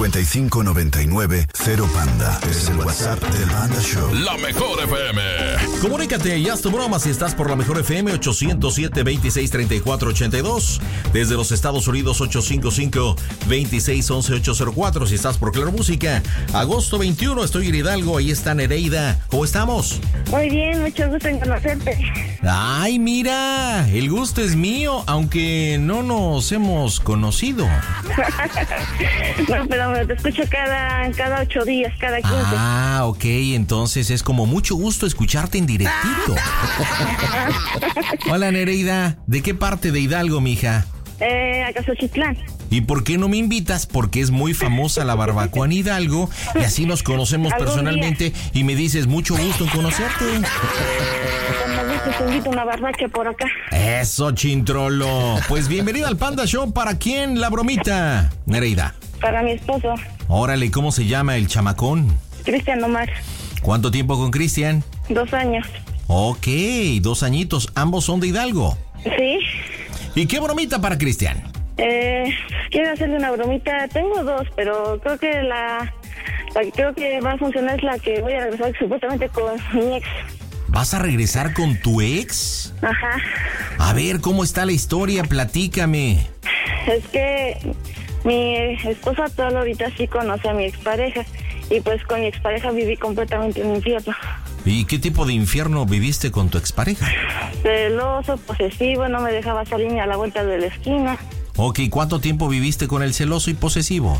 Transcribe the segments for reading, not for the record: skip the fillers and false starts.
5599-0Panda. Es el WhatsApp del Panda Show. La Mejor FM. Comunícate y haz tu broma si estás por la Mejor FM 807-2634-82. Desde los Estados Unidos 855-2611-804. Si estás por Claro Música. Agosto 21, estoy en Hidalgo. Ahí está Nereida. ¿Cómo estamos? Muy bien, mucho gusto en conocerte. Ay, mira, el gusto es mío, aunque no nos hemos conocido. No, pero te escucho cada 8 días, cada 15. Ah, ok, entonces es como mucho gusto escucharte en directito. Hola, Nereida, ¿de qué parte de Hidalgo, mija? Acasochitlán. ¿Y por qué no me invitas? Porque es muy famosa la barbacoa en Hidalgo y así nos conocemos personalmente y me dices mucho gusto en conocerte. Te invito una barbacha por acá. Eso, chintrolo. Pues bienvenido al Panda Show. ¿Para quién la bromita, Nereida? Para mi esposo. Órale, ¿cómo se llama el chamacón? Cristian Omar. ¿Cuánto tiempo con Cristian? 2 años. Ok, 2 añitos. ¿Ambos son de Hidalgo? Sí. ¿Y qué bromita para Cristian? Quiero hacerle una bromita. Tengo 2, pero creo que la que creo que va a funcionar es la que voy a regresar supuestamente con mi ex. ¿Vas a regresar con tu ex? Ajá. A ver, ¿cómo está la historia? Platícame. Es que mi esposa toda ahorita sí conoce a mi expareja. Y pues con mi expareja viví completamente en un infierno. ¿Y qué tipo de infierno viviste con tu expareja? Celoso, posesivo, no me dejaba salir ni a la vuelta de la esquina. Ok, ¿cuánto tiempo viviste con el celoso y posesivo?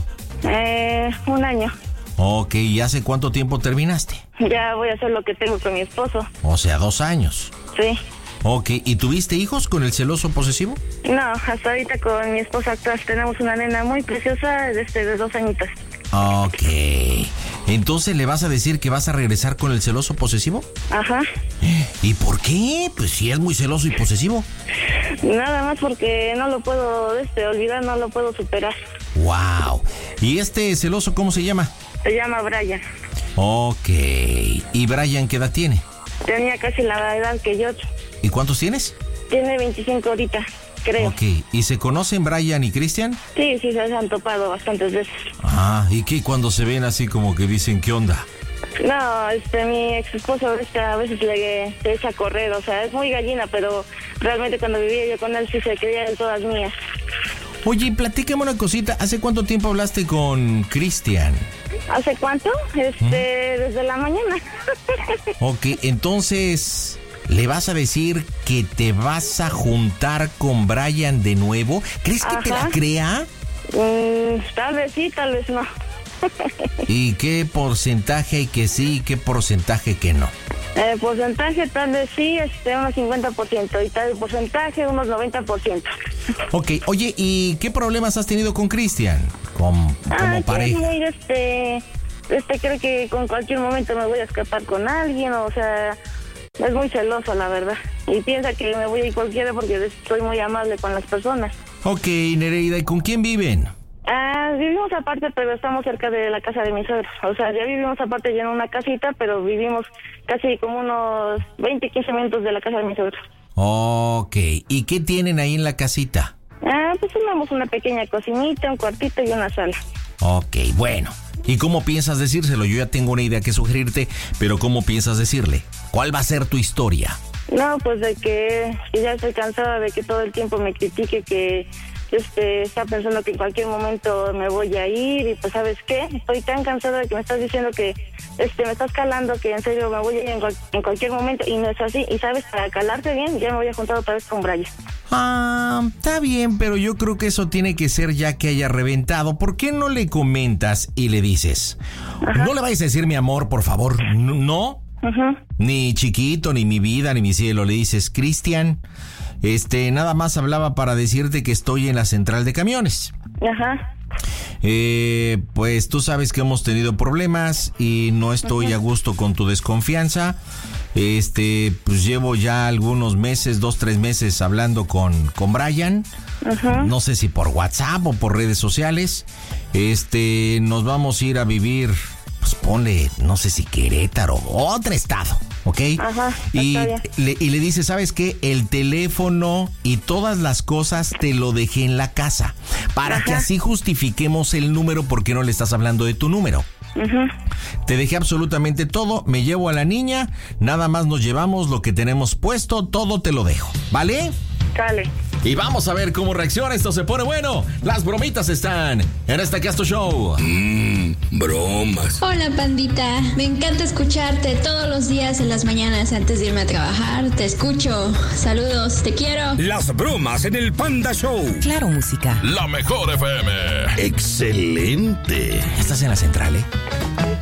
1 año. Ok, ¿y hace cuánto tiempo terminaste? Ya voy a hacer lo que tengo con mi esposo. O sea, 2 años. Sí. Ok, ¿y tuviste hijos con el celoso posesivo? No, hasta ahorita con mi esposa actual tenemos una nena muy preciosa de 2 añitos. Ok, entonces le vas a decir que vas a regresar con el celoso posesivo. Ajá. ¿Y por qué? Pues si es muy celoso y posesivo. Nada más porque no lo puedo olvidar, no lo puedo superar. Wow. ¿Y este celoso cómo se llama? Se llama Brian. Ok, ¿y Brian qué edad tiene? Tenía casi la edad que yo. ¿Y cuántos tienes? Tiene 25 ahorita, creo. Ok, ¿y se conocen Brian y Cristian? Sí, se han topado bastantes veces. Ah, ¿y qué cuando se ven así como que dicen qué onda? No, mi ex esposo a veces le echa a correr, o sea, es muy gallina, pero realmente cuando vivía yo con él sí se creía en todas mías. Oye, platícame una cosita, ¿hace cuánto tiempo hablaste con Cristian? ¿Hace cuánto? Desde la mañana. Ok, entonces, ¿le vas a decir que te vas a juntar con Brian de nuevo? ¿Crees que te la crea? Tal vez sí, tal vez no. ¿Y qué porcentaje hay que sí y qué porcentaje que no? Porcentaje tal vez sí, unos 50%, y tal porcentaje unos 90%. Ok, oye, ¿y qué problemas has tenido con Cristian? Como pareja. Muy, creo que con cualquier momento me voy a escapar con alguien, o sea, es muy celoso, la verdad. Y piensa que me voy a ir cualquiera porque soy muy amable con las personas. Ok, Nereida, ¿y con quién viven? Vivimos aparte, pero estamos cerca de la casa de mis suegros. O sea, ya vivimos aparte ya en una casita, pero vivimos casi como unos 20, 15 minutos de la casa de mis suegros. Ok, ¿y qué tienen ahí en la casita? Pues tenemos una pequeña cocinita, un cuartito y una sala. Ok, bueno. ¿Y cómo piensas decírselo? Yo ya tengo una idea que sugerirte, pero ¿cómo piensas decirle? ¿Cuál va a ser tu historia? No, pues de que ya estoy cansada de que todo el tiempo me critique, que está pensando que en cualquier momento me voy a ir y pues ¿sabes qué? Estoy tan cansada de que me estás diciendo que me estás calando, que en serio me voy a ir en cualquier momento y no es así. Y sabes, para calarte bien ya me voy a juntar otra vez con Brian. Está bien, pero yo creo que eso tiene que ser ya que haya reventado. ¿Por qué no le comentas y le dices? Ajá. No le vayas a decir mi amor, por favor, no. Ajá. Ni chiquito, ni mi vida, ni mi cielo. Le dices, Cristian, nada más hablaba para decirte que estoy en la central de camiones. Ajá. Pues tú sabes que hemos tenido problemas y no estoy a gusto con tu desconfianza. Pues llevo ya algunos meses, 2-3 meses hablando con Brian. Ajá. No sé si por WhatsApp o por redes sociales. Nos vamos a ir a vivir, pues ponle, no sé si Querétaro o otro estado. ¿ok? Ajá, y está bien. le dices, ¿sabes qué? El teléfono y todas las cosas te lo dejé en la casa, para que así justifiquemos el número, porque no le estás hablando de tu número. Te dejé absolutamente todo, me llevo a la niña, nada más nos llevamos lo que tenemos puesto, todo te lo dejo, ¿vale? Sale. Y vamos a ver cómo reacciona. Esto se pone bueno. Las bromitas están en este Casto Show. Bromas. Hola, pandita. Me encanta escucharte todos los días en las mañanas antes de irme a trabajar. Te escucho. Saludos, te quiero. Las bromas en el Panda Show. Claro, música. La mejor FM. Excelente. ¿Estás en la central, eh?